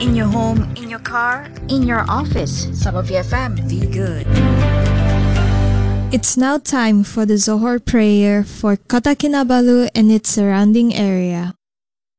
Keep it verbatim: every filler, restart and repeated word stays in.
In your home, in your car, in your office. Sama V F M. be good. It's now time for the Zohor prayer for Kota Kinabalu and its surrounding area.